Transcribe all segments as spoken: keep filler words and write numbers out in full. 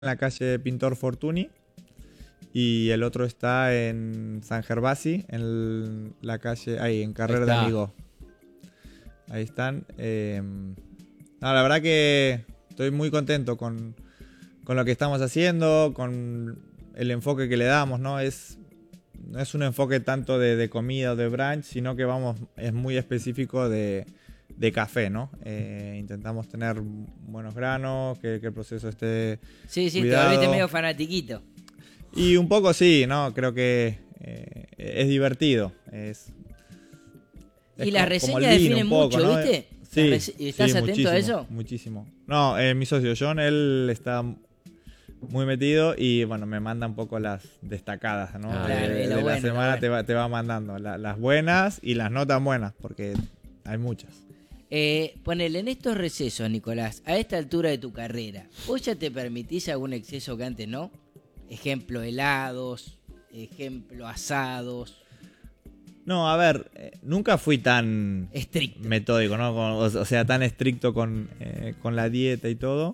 en la calle Pintor Fortuny y el otro está en San Gervasi, en la calle, ahí, en Carrer de Amigó. Ahí están. Eh, no, la verdad que estoy muy contento con, con lo que estamos haciendo, con el enfoque que le damos, ¿no? Es, no es un enfoque tanto de, de comida o de brunch, sino que vamos, es muy específico de, de café, ¿no? Eh, intentamos tener buenos granos, que, que el proceso esté Sí, sí, cuidado. te volviste medio fanatiquito. Y un poco sí, ¿no? Creo que eh, es divertido. Es, es y las como reseñas el vino definen un poco, mucho, ¿no? ¿viste? Sí, Rese- ¿Estás sí, atento muchísimo, a eso? Muchísimo. No, eh, mi socio John, él está muy metido y bueno, me manda un poco las destacadas, ¿no? Ah, de claro, de es lo la bueno, lo semana bueno. te va, te va mandando la- las buenas y las no tan buenas, porque hay muchas. Eh, ponele, en estos recesos, Nicolás, a esta altura de tu carrera, ¿vos ya te permitís algún exceso que antes no? Ejemplo, helados, ejemplo, asados, No, a ver, eh, nunca fui tan estricto. metódico, ¿no? Con- o, o sea, tan estricto con, eh, con la dieta y todo.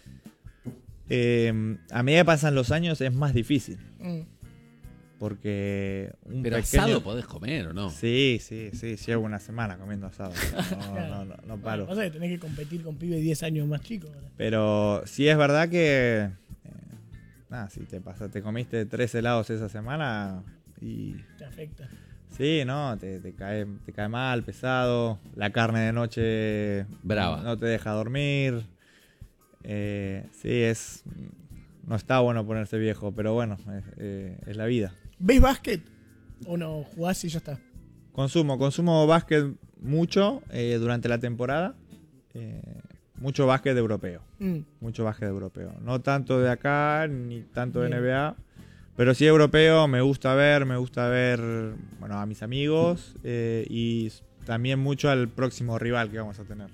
Eh, a medida que pasan los años es más difícil. Mm. Porque un Pero pequeño... asado podés comer, ¿o no? Sí, sí, sí, llevo una semana comiendo asado. No, Claro. no, no, no Lo paro. que pasa es que tenés que competir con pibes diez años más chicos. ahora. Pero sí es verdad que... Eh, nada, si te pasa, te comiste tres helados esa semana y... Te afecta. Sí, no, te, te cae, te cae mal, pesado. La carne de noche Brava. no te deja dormir. Eh, sí, es... No está bueno ponerse viejo, pero bueno, es, eh, es la vida. ¿Ves básquet? ¿O no? ¿Jugás y ya está? Consumo, consumo básquet mucho eh, durante la temporada. Eh, mucho básquet europeo. Mm. Mucho básquet europeo. No tanto de acá, ni tanto de Bien. N B A. Pero sí europeo, me gusta ver, me gusta ver bueno, a mis amigos eh, y también mucho al próximo rival que vamos a tener.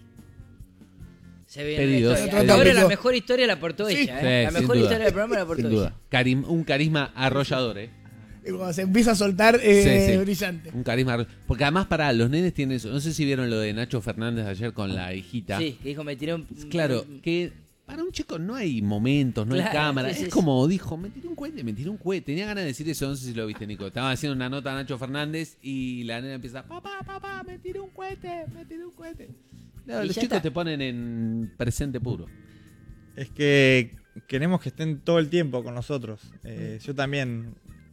Se viene Pedidos. la historia. Otro Ahora tópico. la mejor historia la aportó Sí. ella, ¿eh? La Sí, sin mejor duda. historia del programa la aportó Sin ella. duda. Carim- un carisma arrollador, ¿eh? Y cuando se empieza a soltar, eh, Sí, sí. brillante. Un carisma arro- Porque además, para los nenes tienen eso. No sé si vieron lo de Nacho Fernández ayer con la hijita. Sí, que dijo, me tiró un... Claro, que para un chico no hay momentos, no Claro, hay cámara. sí, sí, es sí. como dijo, me tiré un cohete, me tiré un cohete. Tenía ganas de decir eso, no sé si lo viste, Nico. Estaba haciendo una nota a Nacho Fernández y la nena empieza, papá, papá, me tiré un cohete, me tiré un cohete. Claro, Y los ya chicos está. te ponen en presente puro. Es que queremos que estén todo el tiempo con nosotros. Eh, yo también.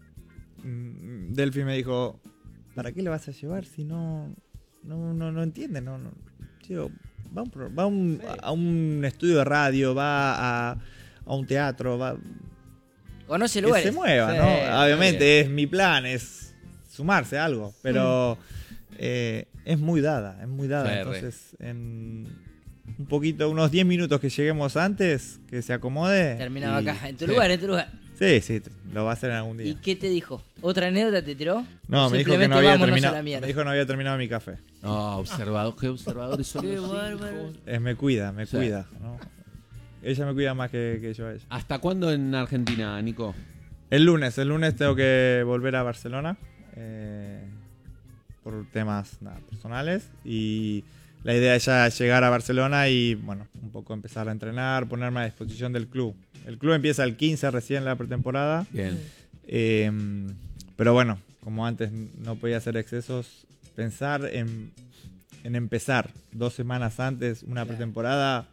mm, Delphi me dijo, ¿para qué le vas a llevar si no no, no, no entiende? No, no. Digo, va, a un, pro- va a, un, a un estudio de radio, va a, a un teatro, va, Conoce que lugares. se mueva, Sí, ¿no? está Obviamente es mi plan, es sumarse a algo, pero eh, es muy dada, es muy dada. Sí, re. Entonces, en un poquito, unos diez minutos que lleguemos antes, que se acomode. Terminaba y- acá, en tu sí. lugar, en tu lugar. Sí, sí, lo va a hacer en algún ¿Y día. qué te dijo? ¿Otra anécdota te tiró? No, ¿O me dijo que no simplemente había vámonos a terminado. la mierda? Me dijo que no había terminado mi café. No, observador, qué observadores son Qué los bárbaro. hijos. Es, me cuida, me Sí. cuida, ¿no? Ella me cuida más que, que yo a ella. ¿Hasta cuándo en Argentina, Nico? El lunes, el lunes tengo que volver a Barcelona eh, por temas nada, personales y la idea es ya llegar a Barcelona y bueno, un poco empezar a entrenar, ponerme a disposición del club. El club empieza el quince recién la pretemporada, Bien. eh, pero bueno, como antes no podía hacer excesos, pensar en, en empezar dos semanas antes una Claro. pretemporada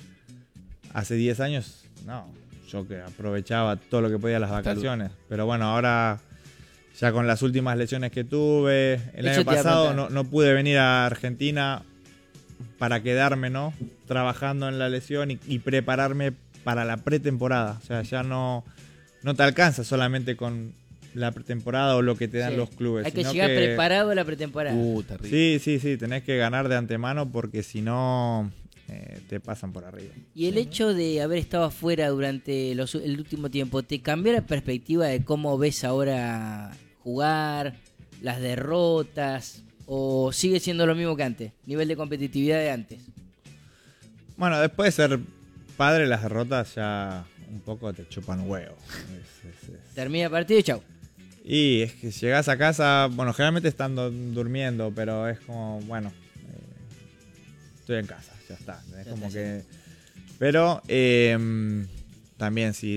hace diez años, no. Yo que aprovechaba todo lo que podía las Hasta vacaciones. Pero bueno, ahora ya con las últimas lesiones que tuve, el Eso año te iba a pasado preguntar. no, no pude venir a Argentina para quedarme, ¿no? Trabajando en la lesión y, y prepararme para la pretemporada. O sea, ya no, no te alcanza solamente con la pretemporada o lo que te dan Sí. los clubes. Hay que sino llegar preparado a la pretemporada. Uh, terrible. Sí, sí, sí, tenés que ganar de antemano porque si no eh, te pasan por arriba. Y el hecho de haber estado afuera durante los- el último tiempo, ¿te cambió la perspectiva de cómo ves ahora jugar, las derrotas? ¿O sigue siendo lo mismo que antes? Nivel de competitividad de antes. Bueno, después de ser padre, las derrotas ya un poco te chupan huevo. Es- es- es- Termina el partido y chau. Y es que llegás a casa, bueno, generalmente estando durmiendo, pero es como, bueno, eh, estoy en casa, ya está. Es Ya como está, que. Pero eh, también si